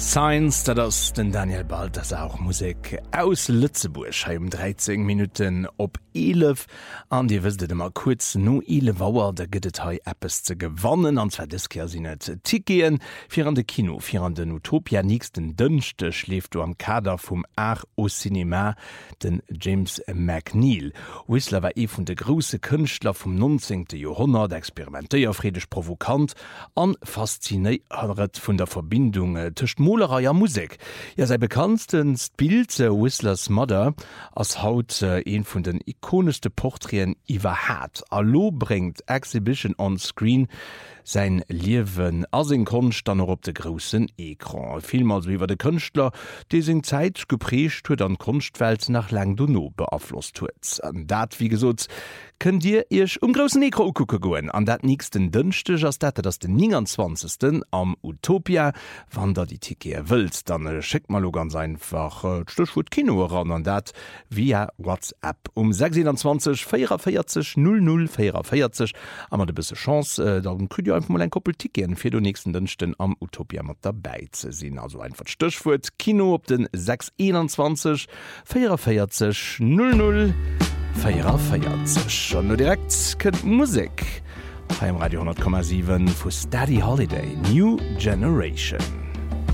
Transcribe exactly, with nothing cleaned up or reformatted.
Science, dat ass den Daniel Bald, das auch Musik aus Lützeburg heim dreizehn Minuten op elf an Di wisst immer kurz no ele Wauer der Gëdetei Appes ze gewannen anwer Disker sinn net Tikien fir an de Kino fir an den Utopia nächsten Dënchte schläft du am Kader vum Art au Cinema den James McNeill. Whistler war e vun de grosse Künstler vum neunzehnten Jahrhundert, experimentéier friedech provokant an faszinéiert vun der Verbindung tcht Molerei a Musik. Ja, sei bekanntsten Bild äh, Whistlers Mother als Haut äh, een vun den ikoneste Porträten iwwer hat. Allo bringt Exhibition on Screen sein Liewen as en Kunst dann op de großen Ekran. Vielmals iwwer de Künstler, die seg Zeit geprecht huet an Kunstwelt nach Langdono beaflosst huet. An dat wie gesot, könnt Dir Ich um großen Ekran kucke goen. An dat nächsten Dünchte ass dat das den neunundzwanzigsten am Utopia, wann der die Ticket wëlt, dann äh, schickt mal ganz einfach äh, Stichwort Kino ran an dat via WhatsApp um sechsundzwanzig vierundvierzig null null vierundvierzig. Ammer de bisse Chance, äh, dann könnt ihr einfach mal ein Koppel Ticket fir du nächsten Dünchten am Utopia mat dabei ze sinn. Also einfach Stichwort Kino op den sechsundzwanzig vierundvierzig null null vierundvierzig. Schon nur direkt könnt Musik. Heim Radio hundert Komma sieben für Steady Holiday New Generation.